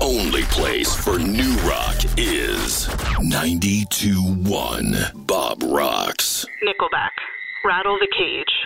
only place for new rock is 92.1 Bob Rocks. Nickelback, Rattle the Cage.